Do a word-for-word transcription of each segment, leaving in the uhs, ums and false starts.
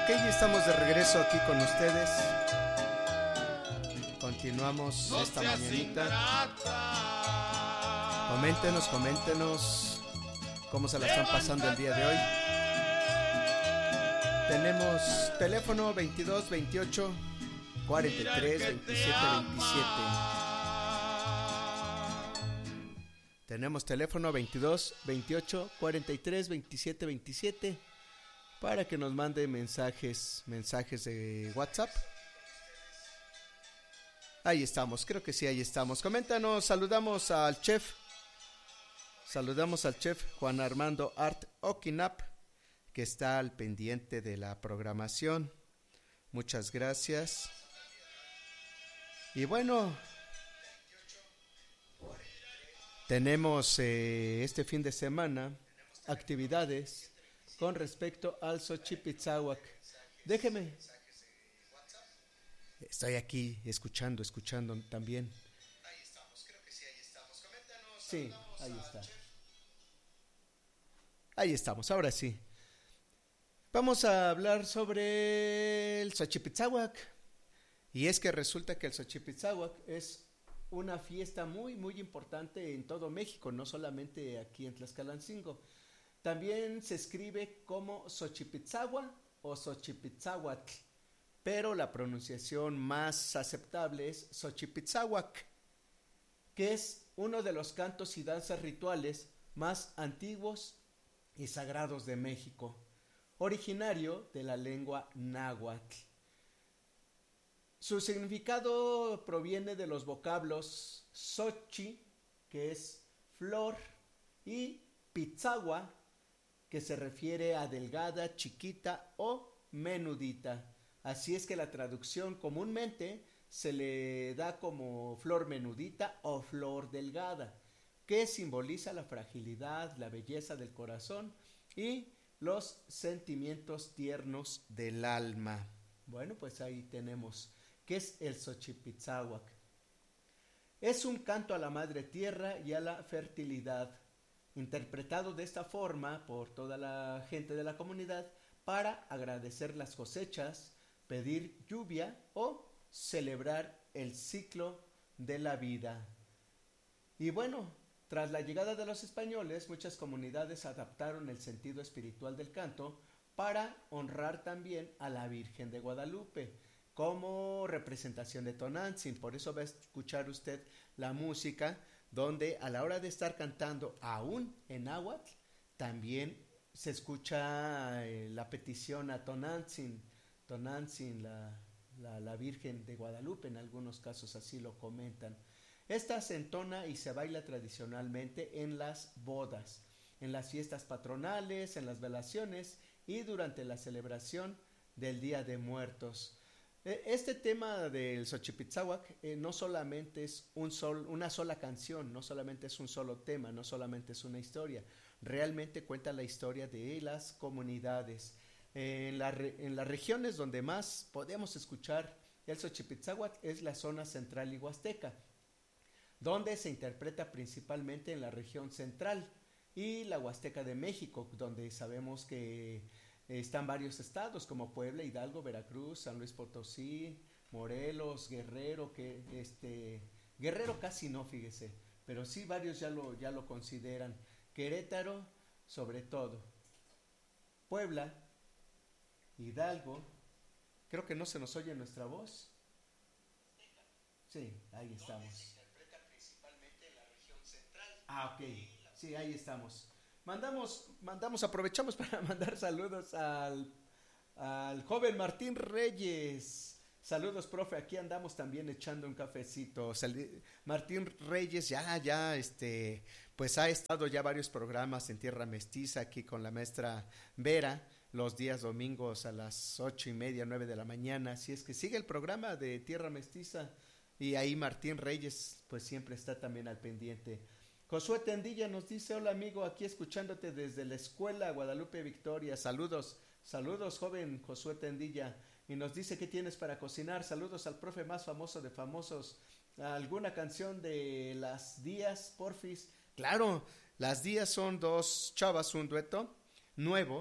Ok, estamos de regreso aquí con ustedes. Continuamos esta mañanita. Coméntenos, coméntenos cómo se la están pasando el día de hoy. Tenemos teléfono veintidós veintiocho cuarenta y tres veintisiete veintisiete. Tenemos teléfono veintidós veintiocho cuarenta y tres veintisiete veintisiete para que nos mande mensajes, mensajes de WhatsApp. Ahí estamos, creo que sí, ahí estamos. Coméntanos, saludamos al chef. Saludamos al chef Juan Armando Art Okinap, que está al pendiente de la programación. Muchas gracias. Y bueno, tenemos eh, este fin de semana actividades con respecto al Xochipitzahuac. Déjeme. Estoy aquí escuchando, escuchando también. Ahí estamos, creo que sí, ahí estamos. Coméntanos. Sí, ahí está. Ahí estamos, ahora sí. Vamos a hablar sobre el Xochipitzahuac. Y es que resulta que el Xochipitzahuac es una fiesta muy, muy importante en todo México, no solamente aquí en Tlaxcalancingo. También se escribe como Xochipitzahua o Xochipitzahuatl, pero la pronunciación más aceptable es Xochipitzahuac, que es uno de los cantos y danzas rituales más antiguos y sagrados de México, originario de la lengua náhuatl. Su significado proviene de los vocablos xochi, que es flor, y pitzahua, que se refiere a delgada, chiquita o menudita. Así es que la traducción comúnmente se le da como flor menudita o flor delgada, que simboliza la fragilidad, la belleza del corazón y los sentimientos tiernos del alma. Bueno, pues ahí tenemos qué es el Xochipitzahuac. Es un canto a la madre tierra y a la fertilidad, interpretado de esta forma por toda la gente de la comunidad para agradecer las cosechas, pedir lluvia o celebrar el ciclo de la vida. Y bueno, tras la llegada de los españoles, muchas comunidades adaptaron el sentido espiritual del canto para honrar también a la Virgen de Guadalupe como representación de Tonantzin. Por eso va a escuchar usted la música donde a la hora de estar cantando aún en náhuatl, también se escucha eh, la petición a Tonantzin, Tonantzin, la, la, la Virgen de Guadalupe, en algunos casos así lo comentan. Esta se entona y se baila tradicionalmente en las bodas, en las fiestas patronales, en las velaciones y durante la celebración del Día de Muertos. Este tema del Xochipitzahuac eh, no solamente es un sol, una sola canción, no solamente es un solo tema, no solamente es una historia, realmente cuenta la historia de las comunidades. Eh, en, la, en las regiones donde más podemos escuchar el Xochipitzahuac es la zona central y huasteca, donde se interpreta principalmente en la región central y la Huasteca de México, donde sabemos que están varios estados como Puebla, Hidalgo, Veracruz, San Luis Potosí, Morelos, Guerrero, que este Guerrero casi no, fíjese, pero sí varios ya lo ya lo consideran. Querétaro, sobre todo. Puebla, Hidalgo, creo que no se nos oye nuestra voz. Sí, ahí estamos. Se interpreta principalmente en la región central. Ah, ok. Sí, ahí estamos. Mandamos, mandamos, aprovechamos para mandar saludos al, al joven Martín Reyes. Saludos, profe, aquí andamos también echando un cafecito. Sal- Martín Reyes ya, ya, este, pues ha estado ya varios programas en Tierra Mestiza aquí con la maestra Vera, los días domingos a las ocho y media, nueve de la mañana. Así es que sigue el programa de Tierra Mestiza y ahí Martín Reyes pues siempre está también al pendiente. Josué Tendilla nos dice: hola amigo, aquí escuchándote desde la escuela Guadalupe Victoria. Saludos, saludos joven Josué Tendilla. Y nos dice: ¿qué tienes para cocinar? Saludos al profe más famoso de famosos. ¿Alguna canción de Las Días, porfis? Claro, Las Días son dos chavas, un dueto nuevo,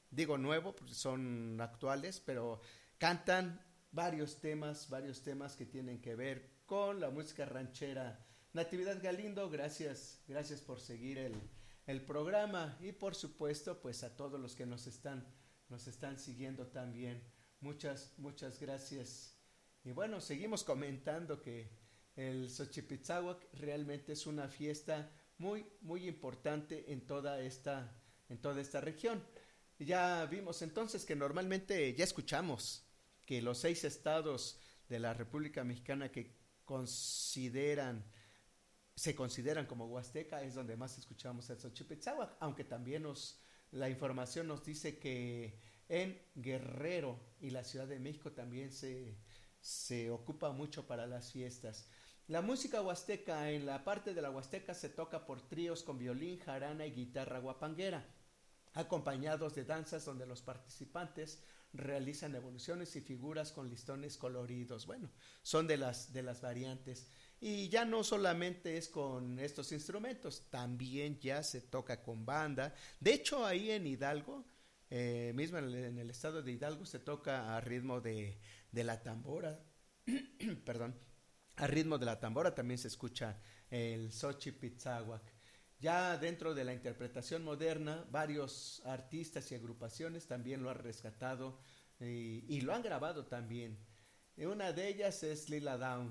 digo nuevo, porque son actuales, pero cantan varios temas, varios temas que tienen que ver con la música ranchera. Natividad Galindo, gracias, gracias por seguir el, el programa y por supuesto pues a todos los que nos están, nos están siguiendo también. Muchas, muchas gracias. Y bueno, seguimos comentando que el Xochipitzahuac realmente es una fiesta muy, muy importante en toda esta, en toda esta región. Ya vimos entonces que normalmente ya escuchamos que los seis estados de la República Mexicana que consideran, se consideran como Huasteca es donde más escuchamos el Xochipitzahuac, aunque también nos, la información nos dice que en Guerrero y la Ciudad de México también se, se ocupa mucho para las fiestas. La música huasteca, en la parte de la Huasteca se toca por tríos con violín, jarana y guitarra guapanguera, acompañados de danzas donde los participantes realizan evoluciones y figuras con listones coloridos. Bueno, son de las, de las variantes. Y ya no solamente es con estos instrumentos, también ya se toca con banda. De hecho, ahí en Hidalgo, eh, mismo en el, en el estado de Hidalgo, se toca a ritmo de, de la tambora. Perdón. A ritmo de la tambora también se escucha el Xochipitzahuac. Ya dentro de la interpretación moderna, varios artistas y agrupaciones también lo han rescatado y, y lo han grabado también. Y una de ellas es Lila Downs,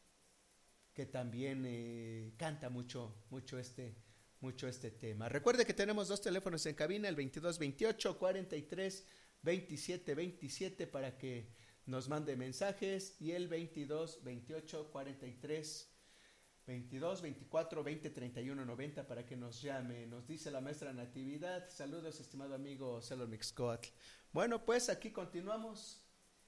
que también eh, canta mucho, mucho este, mucho este tema. Recuerde que tenemos dos teléfonos en cabina, el veintidós veintiocho cuarenta y tres veintisiete veintisiete para que nos mande mensajes y el veintidós veintiocho cuarenta y tres veintidós veinticuatro veinte treinta y uno noventa para que nos llame. Nos dice la maestra Natividad. Saludos, estimado amigo Celo Mixcoatl. Bueno, pues aquí continuamos.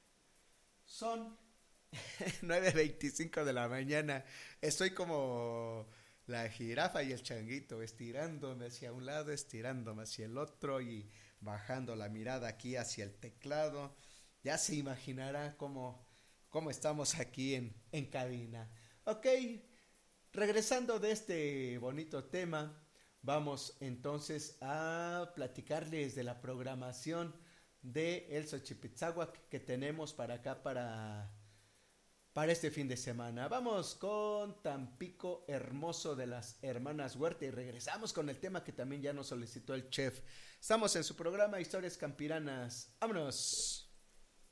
Son nueve veinticinco de la mañana. Estoy como la jirafa y el changuito, estirándome hacia un lado, estirándome hacia el otro y bajando la mirada aquí hacia el teclado. Ya se imaginará cómo, cómo estamos aquí en, en cabina. Ok, regresando de este bonito tema, vamos entonces a platicarles de la programación de el Xochipitzahuac que tenemos para acá, para, para este fin de semana. Vamos con Tampico Hermoso de las Hermanas Huerta y regresamos con el tema que también ya nos solicitó el chef. Estamos en su programa Historias Campiranas. ¡Vámonos!